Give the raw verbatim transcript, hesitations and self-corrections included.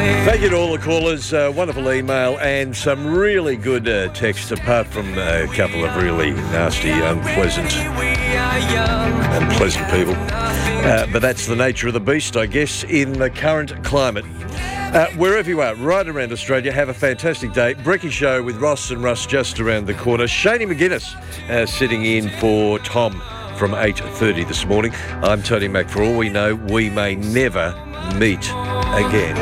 Thank you to all the callers. Uh, wonderful email and some really good uh, text, apart from a couple of really nasty, unpleasant, unpleasant people. Uh, but that's the nature of the beast, I guess, in the current climate. Uh, wherever you are, right around Australia, have a fantastic day. Brekkie Show with Ross and Russ just around the corner. Shani McGuinness uh, sitting in for Tom from eight thirty this morning. I'm Tony Mac. For all we know, we may never meet again.